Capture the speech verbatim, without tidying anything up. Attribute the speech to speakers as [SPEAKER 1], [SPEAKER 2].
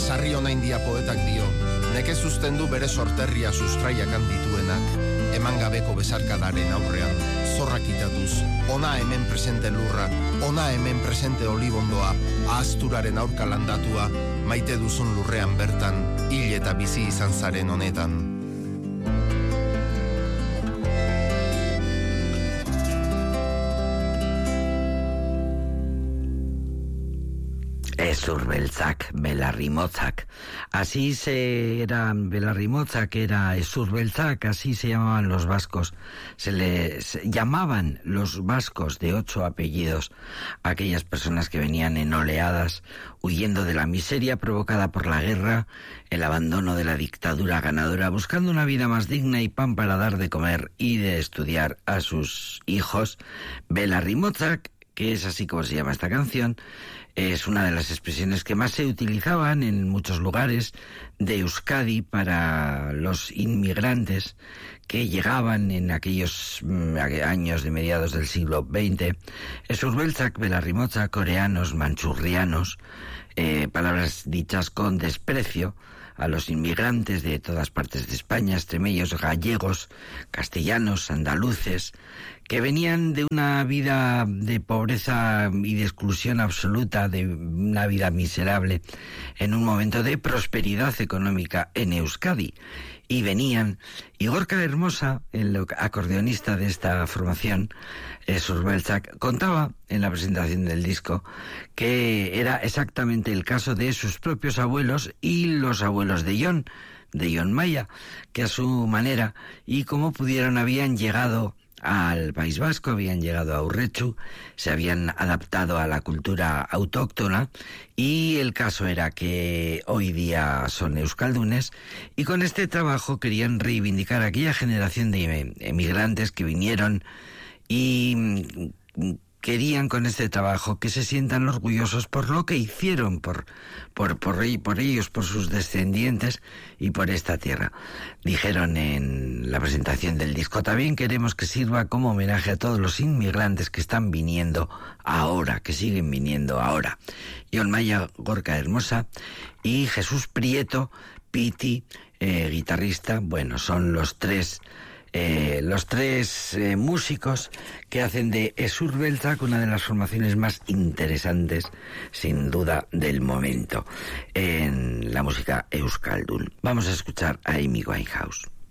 [SPEAKER 1] sarri ona india poetak dio, nekez uzten du bere sorterria sustraiakan dituenak, eman gabeko besarkadaren aurrean, zorrak itatuz, ona hemen presente lurra, ona hemen presente olibondoa, ahazturaren aurka landatua, maite duzun lurrean bertan, hil eta bizi izan zaren honetan.
[SPEAKER 2] Ezurbeltzak, belarrimotzak. Así se eran belarrimotzak, era ezurbeltzak, así se llamaban los vascos. Se les llamaban los vascos de ocho apellidos, aquellas personas que venían en oleadas, huyendo de la miseria provocada por la guerra, el abandono de la dictadura ganadora, buscando una vida más digna y pan para dar de comer y de estudiar a sus hijos. Belarrimotzak, que es así como se llama esta canción, es una de las expresiones que más se utilizaban en muchos lugares de Euskadi para los inmigrantes que llegaban en aquellos años de mediados del siglo veinte. Ezurbeltzak, belarrimotzak, coreanos, manchurrianos, eh, palabras dichas con desprecio a los inmigrantes de todas partes de España, extremeños, gallegos, castellanos, andaluces, que venían de una vida de pobreza y de exclusión absoluta, de una vida miserable, en un momento de prosperidad económica en Euskadi. Y venían, y Gorka Hermosa, el acordeonista de esta formación, Ezurbeltzak, contaba en la presentación del disco que era exactamente el caso de sus propios abuelos y los abuelos de Jon, de Jon Maya, que a su manera y como pudieron habían llegado al País Vasco, habían llegado a Urretxu, se habían adaptado a la cultura autóctona y el caso era que hoy día son euskaldunes y con este trabajo querían reivindicar a aquella generación de emigrantes que vinieron y querían con este trabajo que se sientan orgullosos por lo que hicieron por, por, por, por ellos, por sus descendientes y por esta tierra. Dijeron en la presentación del disco, también queremos que sirva como homenaje a todos los inmigrantes que están viniendo ahora, que siguen viniendo ahora. Jon Maya, Gorka Hermosa y Jesús Prieto, Piti, eh, guitarrista, bueno, son los tres... Eh, los tres eh, músicos que hacen de Ezurbeltzak una de las formaciones más interesantes, sin duda, del momento en la música euskaldun. Vamos a escuchar a Amy Winehouse.